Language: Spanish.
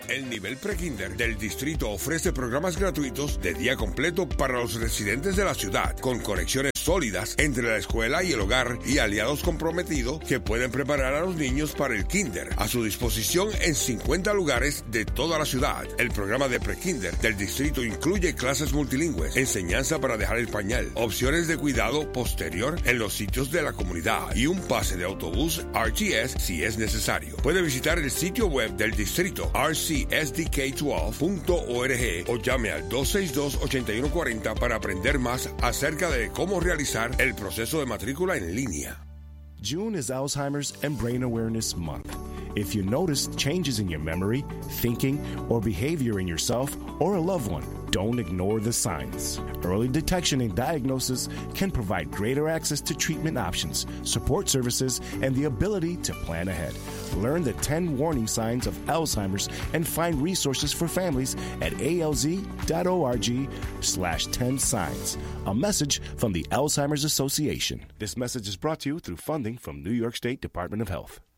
El nivel prekinder del distrito ofrece programas gratuitos de día completo para los residentes de la ciudad, con conexiones sólidas entre la escuela y el hogar y aliados comprometidos que pueden preparar a los niños para el kinder, a su disposición en 50 lugares de toda la ciudad. El programa de prekinder del distrito incluye clases multilingües, enseñanza para dejar el pañal, opciones de cuidado posterior en los sitios de la comunidad y un pase de autobús RTS si es necesario. Puede visitar el sitio web del distrito rcsdk12.org o llame al 262-8140 para aprender más acerca de cómo realizar el proceso de matrícula en línea. June is Alzheimer's and Brain Awareness Month. If you notice changes in your memory, thinking, or behavior in yourself or a loved one, don't ignore the signs. Early detection and diagnosis can provide greater access to treatment options, support services, and the ability to plan ahead. Learn the 10 warning signs of Alzheimer's and find resources for families at alz.org/10signs. A message from the Alzheimer's Association. This message is brought to you through funding from New York State Department of Health.